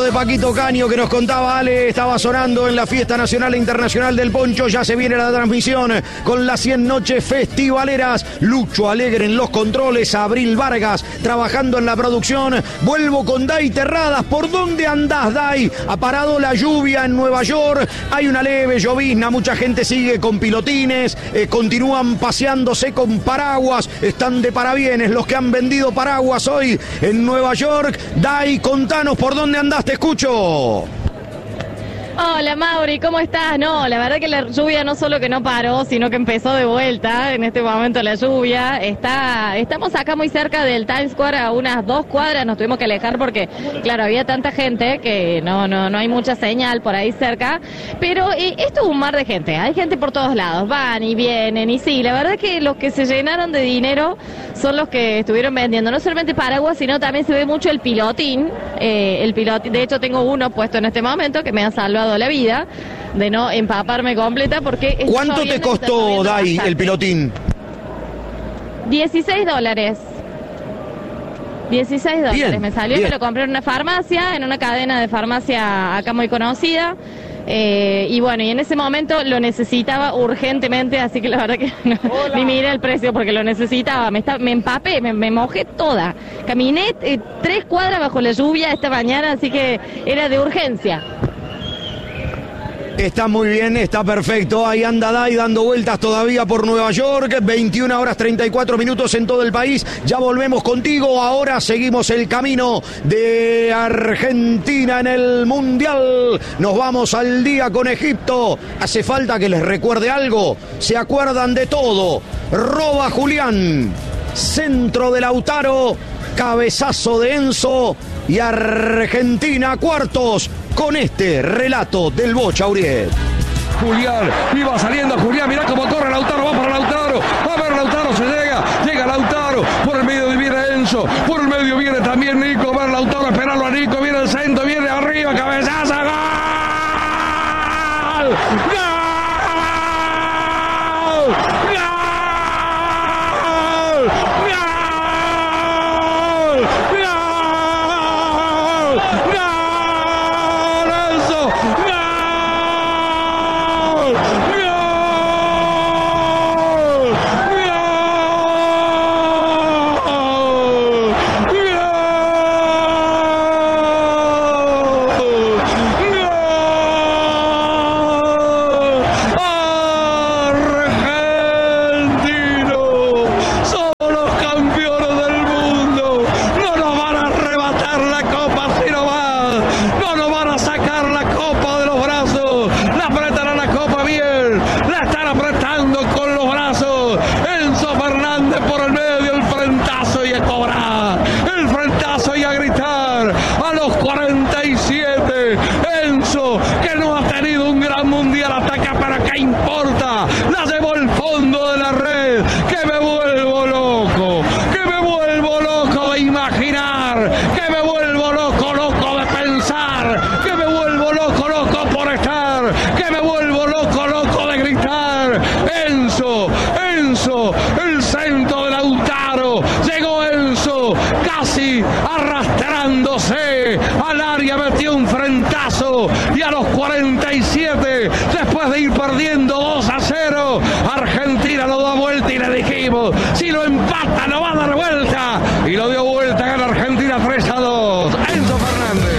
de Paquito Caño que nos contaba Ale, estaba sonando en la Fiesta Nacional e Internacional del Poncho. Ya se viene la transmisión con las 100 noches festivaleras. Lucho Alegre en los controles, Abril Vargas trabajando en la producción. Vuelvo con Day Terradas. ¿Por dónde andás, Day? Ha parado la lluvia en Nueva York, hay una leve llovizna, mucha gente sigue con pilotines, continúan paseándose con paraguas, están de parabienes los que han vendido paraguas hoy en Nueva York. Day, contanos por dónde andás, te escucho. Hola Mauri, ¿cómo estás? No, la verdad que la lluvia no solo que no paró, sino que empezó de vuelta. En este momento la lluvia estamos acá muy cerca del Times Square, a unas 2 cuadras, nos tuvimos que alejar porque, claro, había tanta gente que no hay mucha señal por ahí cerca. Pero esto es un mar de gente, hay gente por todos lados, van y vienen, y sí, la verdad que los que se llenaron de dinero son los que estuvieron vendiendo, no solamente paraguas, sino también se ve mucho el pilotín. De hecho tengo uno puesto en este momento que me ha salvado la vida de no empaparme completa porque... ¿Cuánto te costó, Day, el pilotín? $16. $16 bien, me salió, bien. Me lo compré en una farmacia, en una cadena de farmacia acá muy conocida. Y bueno, y en ese momento lo necesitaba urgentemente, así que la verdad que ni miré el precio porque lo necesitaba. Me empapé, me mojé toda. Caminé 3 cuadras bajo la lluvia esta mañana, así que era de urgencia. Está muy bien, está perfecto. Ahí anda Day dando vueltas todavía por Nueva York. 21 horas 34 minutos en todo el país. Ya volvemos contigo. Ahora seguimos el camino de Argentina en el Mundial. Nos vamos al día con Egipto. ¿Hace falta que les recuerde algo? Se acuerdan de todo. Roba Julián. Centro de Lautaro. Cabezazo de Enzo. Y Argentina cuartos. Con este relato del Bocha Uriel. Julián, iba saliendo Julián, mirá cómo corre Lautaro, va para Lautaro, a ver Lautaro se llega Lautaro, por el medio viene Enzo, por el medio viene también Nico, a ver Lautaro, esperarlo a Nico, viene el centro, viene arriba, cabezazo, ¡gol! ¡Gol! Arrastrándose al área, metió un frentazo y a los 47, después de ir perdiendo 2-0, Argentina lo da vuelta y le dijimos, si lo empata no va